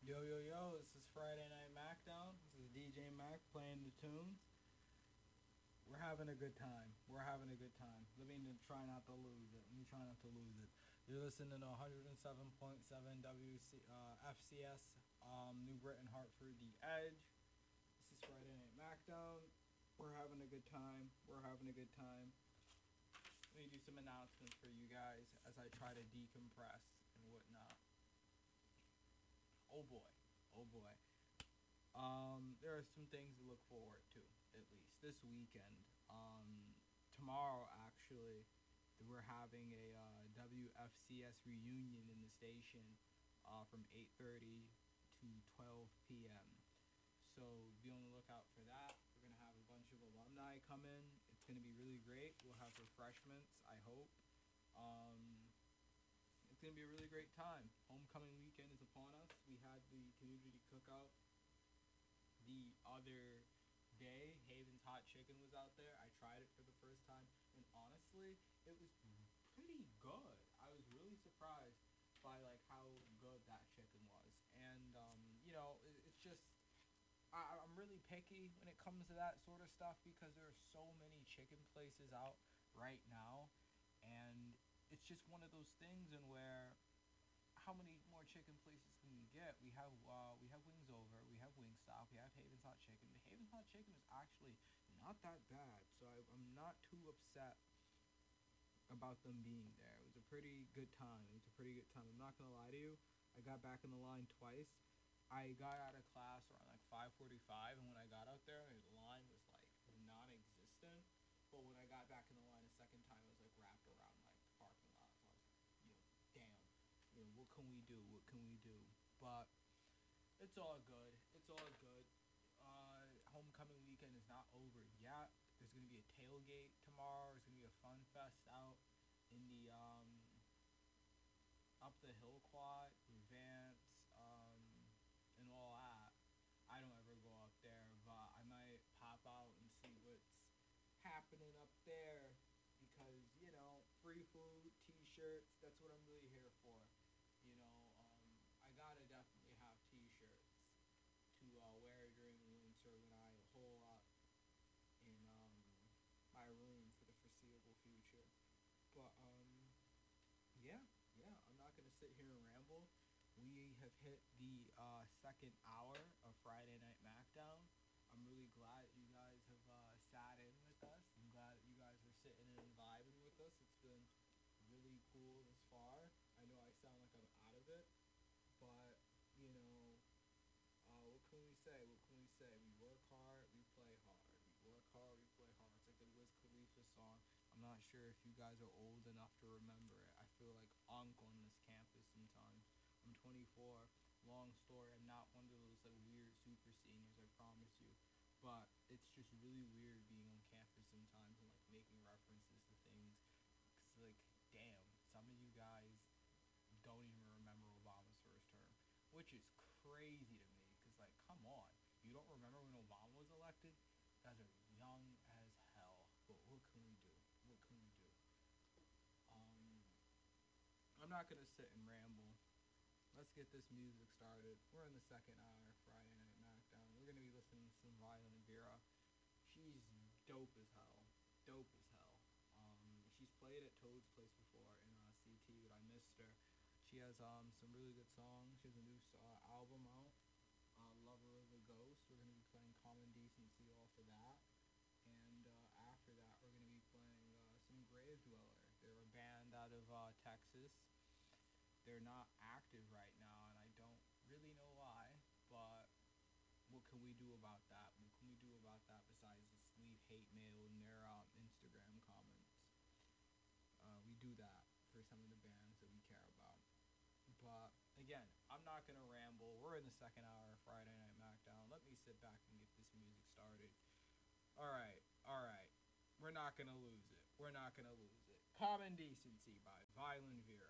Yo, yo, yo, this is Friday Night Macdown. This is DJ Mac playing the tunes. We're having a good time. We're having a good time. Let me try not to lose it. Let me try not to lose it. You're listening to 107.7 FCS, New Britain, Hartford, The Edge. This is Friday Night Macdown. We're having a good time. We're having a good time. Let me do some announcements for you guys as I try to decompress and whatnot. Oh boy. Oh boy. There are some things to look forward to, at least this weekend. Tomorrow, actually, we're having a WFCS reunion in the station from 8:30 to 12 p.m. So be on the lookout for that. We're gonna have a bunch of alumni come in. It's gonna be really great. We'll have refreshments, I hope. Um, it's gonna be a really great time. Homecoming weekend is upon us. We had the community cookout the other day. Haven's Hot Chicken was out there. I tried it for the first time, and honestly, it was pretty good. I was really surprised by like how good that chicken was, and it's just I'm really picky when it comes to that sort of stuff because there are so many chicken places out right now, and it's just one of those things in where how many more chicken places can we get? We have Wings Over, we have Wingstop, we have Haven's Hot Chicken. The Haven's Hot Chicken is actually not that bad, so I'm not too upset about them being there. It was a pretty good time. It was a pretty good time. I'm not gonna lie to you. I got back in the line twice. I got out of class around like 5:45, and when I got out there, the line was like non-existent. But when I got back in the line a second time, it was like wrapped around like the parking lot. So I was like, damn. What can we do? What can we do? But it's all good. It's all good. Homecoming weekend is not over yet. There's gonna be a tailgate tomorrow. There's gonna be a fun fest out in the up the hill quad with Vance, and all that. I don't ever go up there, but I might pop out and see what's happening up there because free food, T-shirts. That's what I'm really here for. I gotta definitely have T-shirts to wear during the winter when I hole up in my room for the foreseeable future. But yeah, I'm not gonna sit here and ramble. We have hit the second hour of Friday Night Macdown. I'm really glad you guys have sat in with us. I'm glad that you guys are sitting and vibing with us. It's been really cool this far. I know I sound like I'm out of it, but what can we say? What can we say? We work hard, we play hard. We work hard, we play hard. It's like the Wiz Khalifa song. I'm not sure if you guys are old enough to remember it. I feel like Unc on this campus sometimes. I'm 24. Long story. I'm not one of those like weird super seniors. I promise you. But it's just really weird being on campus sometimes and like making references to things. Cause like, damn, some of you guys don't even remember Obama's first term, which is crazy to me. Cause like, come on, you don't remember when Obama was elected? You guys are young as hell. But what can we do? What can we do? I'm not gonna sit and ramble. Let's get this music started. We're in the second hour of Friday Night Macdown. We're gonna be listening to some Violent Vera. She's dope as hell. Dope as hell. She's played at Toad's Place before in CT, but I missed her. She has some really good songs. She has a new album out, Lover of the Ghost. We're gonna be playing Common Decency off of that, and after that, we're gonna be playing some Grave Dweller. They're a band out of Texas. They're not active right now, and I don't really know why, but what can we do about that? What can we do about that besides just leave hate mail in their Instagram comments? We do that for some of the bands that we care about. But again, I'm not gonna ramble. We're in the second hour of Friday Night Macdown. Let me sit back and get this music started. All right. We're not gonna lose it. We're not gonna lose it. Common Decency by Violent Vera.